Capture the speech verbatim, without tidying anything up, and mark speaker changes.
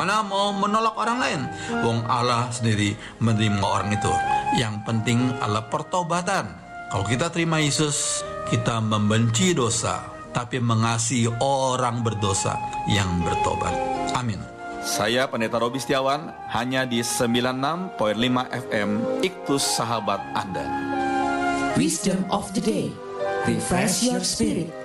Speaker 1: Mana mau menolak orang lain? Wong Allah sendiri menerima orang itu. Yang penting adalah pertobatan. Kalau kita terima Yesus, kita membenci dosa, tapi mengasihi orang berdosa yang bertobat. Amin.
Speaker 2: Saya Pendeta Robi Setiawan, hanya di sembilan puluh enam koma lima F M, Iktus Sahabat Anda.
Speaker 3: Wisdom of the Day. Refresh your spirit.